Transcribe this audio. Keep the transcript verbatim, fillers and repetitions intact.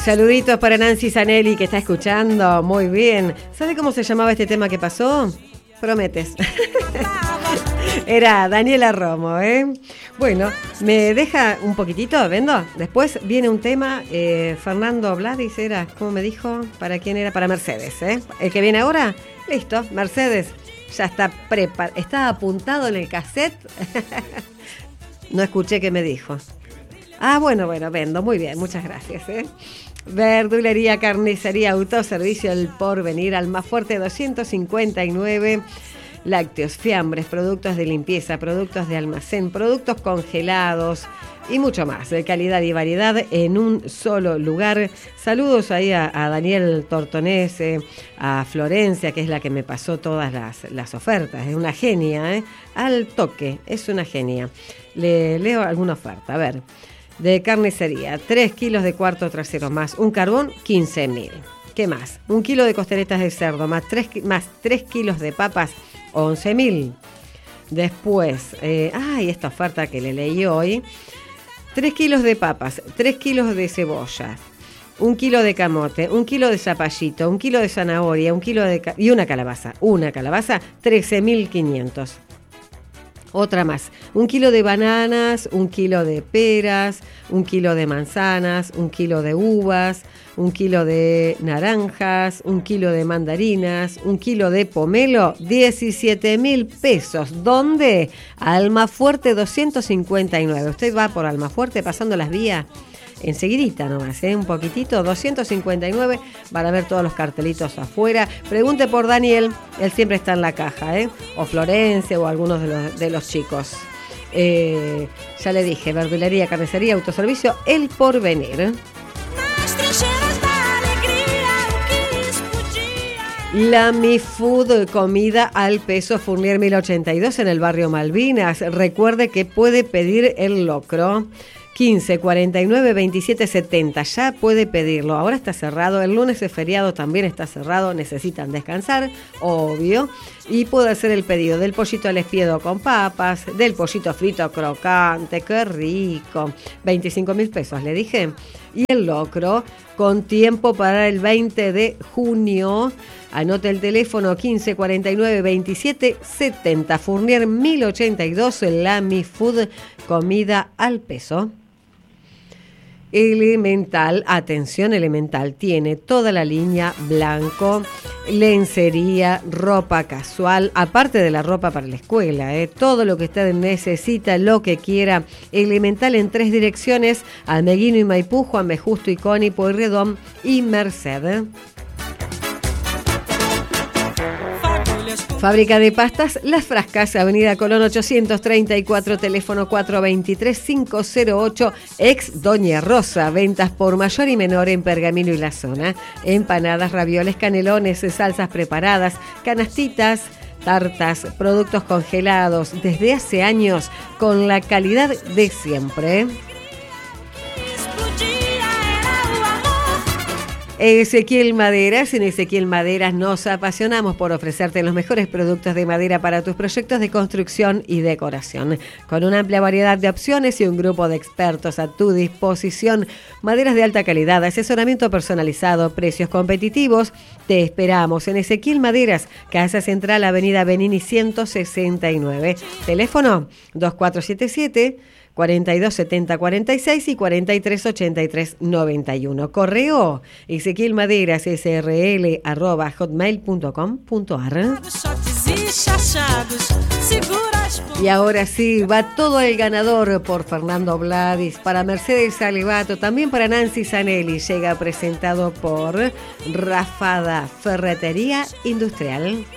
Saluditos para Nancy Zanelli que está escuchando. Muy bien. ¿Sabe cómo se llamaba este tema que pasó? Prometes. Era Daniela Romo, ¿eh? Bueno, me deja un poquitito, ¿vendo? Después viene un tema, eh, Fernando Bladis era, ¿cómo me dijo? ¿Para quién era? Para Mercedes, ¿eh? El que viene ahora, listo, Mercedes. Ya está preparado, está apuntado en el cassette. No escuché qué me dijo. Ah, bueno, bueno, vendo, muy bien, muchas gracias, ¿eh? Verdulería, carnicería, autoservicio, El Porvenir, Almafuerte doscientos cincuenta y nueve. Lácteos, fiambres, productos de limpieza, productos de almacén, productos congelados y mucho más. De calidad y variedad en un solo lugar. Saludos ahí a, a Daniel Tortonese, a Florencia, que es la que me pasó todas las, las ofertas. Es una genia, ¿eh? Al toque, es una genia. Le leo alguna oferta, a ver. De carnicería, tres kilos de cuarto trasero más un carbón, quince mil. ¿Qué más? Un kilo de costeletas de cerdo más tres, más tres kilos de papas, once mil. Después, eh, ay, esta oferta que le leí hoy. tres kilos de papas, tres kilos de cebolla, un kilo de camote, un kilo de zapallito, un kilo de zanahoria, un kilo de ca- y una calabaza. Una calabaza, trece mil quinientos. Otra más, un kilo de bananas, un kilo de peras, un kilo de manzanas, un kilo de uvas, un kilo de naranjas, un kilo de mandarinas, un kilo de pomelo, diecisiete mil pesos. ¿Dónde? Almafuerte doscientos cincuenta y nueve. Usted va por Almafuerte pasando las vías. Enseguidita nomás, ¿eh? Un poquitito, doscientos cincuenta y nueve, van a ver todos los cartelitos afuera. Pregunte por Daniel, él siempre está en la caja, ¿eh? O Florencia o algunos de los, de los chicos. Eh, ya le dije, verdulería, carnicería, autoservicio, El Porvenir. La Mi Food, comida al peso, Fournier mil ochenta y dos en el barrio Malvinas. Recuerde que puede pedir el locro. quince cuarenta y nueve veintisiete setenta, ya puede pedirlo. Ahora está cerrado, el lunes es feriado, también está cerrado, necesitan descansar, obvio. Y puede hacer el pedido del pollito al espiedo con papas, del pollito frito crocante, qué rico. veinticinco mil pesos, le dije. Y el locro, con tiempo para el veinte de junio. Anote el teléfono quince cuarenta y nueve veintisiete setenta, Fournier mil ochenta y dos, la Mi Food, comida al peso. Elemental, atención, Elemental tiene toda la línea blanco, lencería, ropa casual, aparte de la ropa para la escuela, ¿eh? Todo lo que usted necesita, lo que quiera. Elemental en tres direcciones: Almeguino y Maipú, Juan B. Justo y Coni, Pueyrredón y Merced. Fábrica de pastas Las Frascas, Avenida Colón ochocientos treinta y cuatro, teléfono cuatro veintitrés cinco cero ocho, ex Doña Rosa. Ventas por mayor y menor en Pergamino y la zona. Empanadas, ravioles, canelones, salsas preparadas, canastitas, tartas, productos congelados desde hace años con la calidad de siempre. Ezequiel Maderas, en Ezequiel Maderas nos apasionamos por ofrecerte los mejores productos de madera para tus proyectos de construcción y decoración. Con una amplia variedad de opciones y un grupo de expertos a tu disposición, maderas de alta calidad, asesoramiento personalizado, precios competitivos. Te esperamos en Ezequiel Maderas, Casa Central, Avenida Benini ciento sesenta y nueve. Teléfono dos cuatro siete siete, cuarenta y dos setenta cuarenta y seis y cuarenta y tres ochenta y tres noventa y uno. Correo Ezequiel Maderas S R L arroba hotmail punto com punto a r. Y ahora sí, va todo el ganador por Fernando Bladis, para Mercedes Alevato, también para Nancy Zanelli. Llega presentado por Rafada Ferretería Industrial.